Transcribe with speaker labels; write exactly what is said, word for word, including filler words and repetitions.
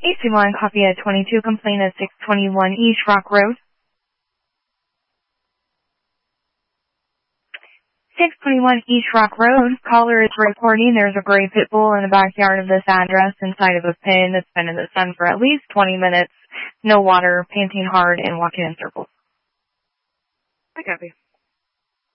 Speaker 1: A C one, copy at twenty-two, complaint at six twenty-one East Rock Road. six twenty-one East Rock Road. Caller is reporting there's a gray pit bull in the backyard of this address inside of a pen that's been in the sun for at least twenty minutes. No water, panting hard, and walking in circles. I copy.